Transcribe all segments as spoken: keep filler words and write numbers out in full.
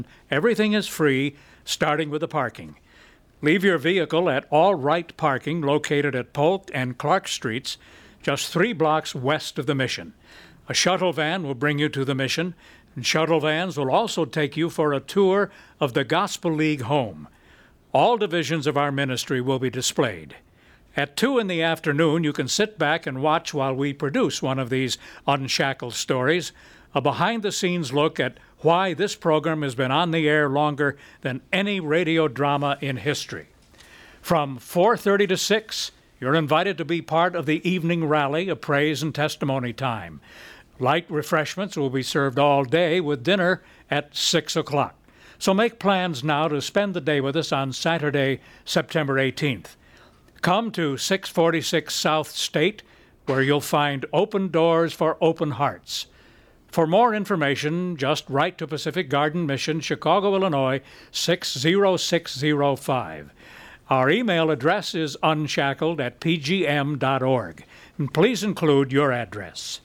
Everything is free, starting with the parking. Leave your vehicle at All Right Parking, located at Polk and Clark Streets, just three blocks west of the Mission. A shuttle van will bring you to the Mission, and shuttle vans will also take you for a tour of the Gospel League home. All divisions of our ministry will be displayed. At two in the afternoon, you can sit back and watch while we produce one of these Unshackled stories, a behind-the-scenes look at why this program has been on the air longer than any radio drama in history. From four thirty to six, you're invited to be part of the evening rally of praise and testimony time. Light refreshments will be served all day with dinner at six o'clock. So make plans now to spend the day with us on Saturday, September eighteenth. Come to six forty-six South State, where you'll find open doors for open hearts. For more information, just write to Pacific Garden Mission, Chicago, Illinois, six zero six zero five. Our email address is unshackled at p g m dot org. And please include your address.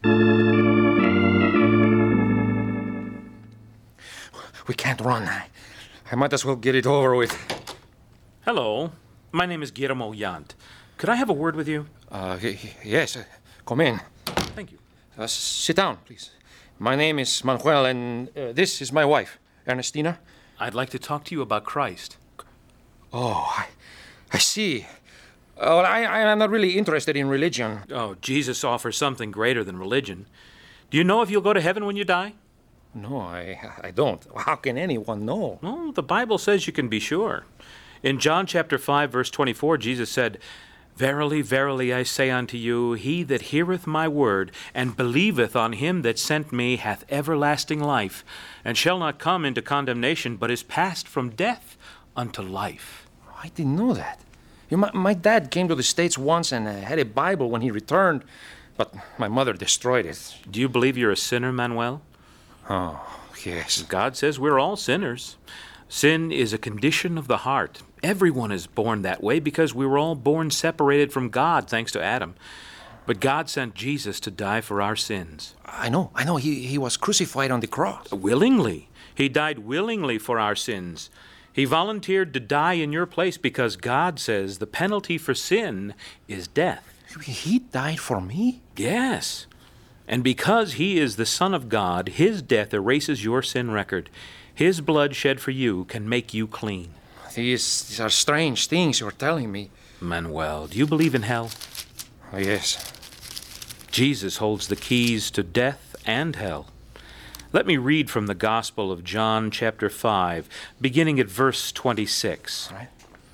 We can't run. I, I might as well get it over with. Hello. My name is Guillermo Yant. Could I have a word with you? Uh, y- y- yes. Uh, come in. Thank you. Uh, s- sit down, please. My name is Manuel, and uh, this is my wife, Ernestina. I'd like to talk to you about Christ. Oh, I, I see. Uh, well, I, I am not really interested in religion. Oh, Jesus offers something greater than religion. Do you know if you'll go to heaven when you die? No, I, I don't. How can anyone know? Well, the Bible says you can be sure. In John chapter five, verse twenty-four, Jesus said, Verily, verily, I say unto you, he that heareth my word, and believeth on him that sent me, hath everlasting life, and shall not come into condemnation, but is passed from death unto life. I didn't know that. You know, my, my dad came to the States once and uh, had a Bible when he returned, but my mother destroyed it. Do you believe you're a sinner, Manuel? Oh, yes. God says we're all sinners. Sin is a condition of the heart. Everyone is born that way because we were all born separated from God thanks to Adam. But God sent Jesus to die for our sins. I know, I know. He, he was crucified on the cross. Willingly. He died willingly for our sins. He volunteered to die in your place because God says the penalty for sin is death. He died for me? Yes. And because he is the Son of God, his death erases your sin record. His blood shed for you can make you clean. These, these are strange things you're telling me. Manuel, do you believe in hell? Oh, yes. Jesus holds the keys to death and hell. Let me read from the Gospel of John, chapter five, beginning at verse twenty-six. All right.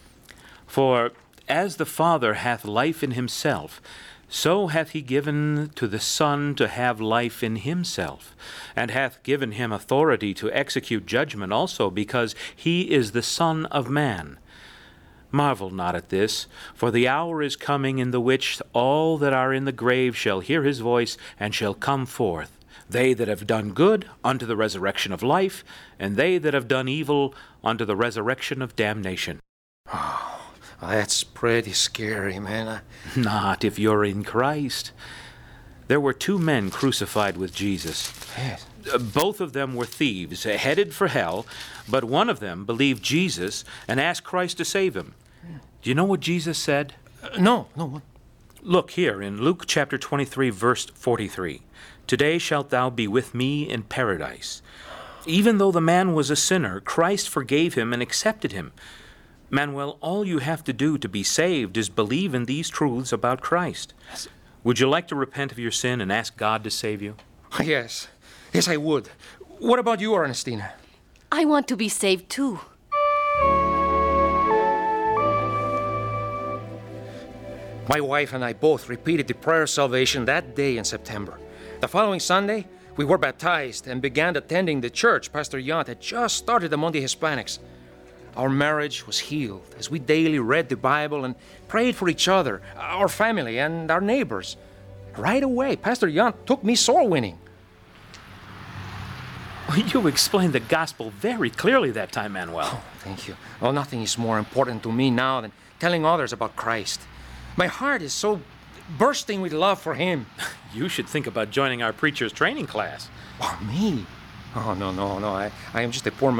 For as the Father hath life in himself, so hath he given to the Son to have life in himself, and hath given him authority to execute judgment also, because he is the Son of Man. Marvel not at this, for the hour is coming in the which all that are in the grave shall hear his voice, and shall come forth, they that have done good unto the resurrection of life, and they that have done evil unto the resurrection of damnation. That's pretty scary, man. Not if you're in Christ. There were two men crucified with Jesus. Yes. Uh, Both of them were thieves, uh, headed for hell, but one of them believed Jesus and asked Christ to save him. Do you know what Jesus said? Uh, no, no. What? Look here in Luke chapter twenty-three, verse forty-three. Today shalt thou be with me in paradise. Even though the man was a sinner, Christ forgave him and accepted him. Manuel, all you have to do to be saved is believe in these truths about Christ. Would you like to repent of your sin and ask God to save you? Yes. Yes, I would. What about you, Ernestina? I want to be saved too. My wife and I both repeated the prayer of salvation that day in September. The following Sunday, we were baptized and began attending the church Pastor Yant had just started among the Hispanics. Our marriage was healed as we daily read the Bible and prayed for each other, our family, and our neighbors. Right away, Pastor Yant took me soul winning. You explained the gospel very clearly that time, Manuel. Oh, thank you. Well, nothing is more important to me now than telling others about Christ. My heart is so bursting with love for him. You should think about joining our preacher's training class. Oh, me? Oh, no, no, no. I, I am just a poor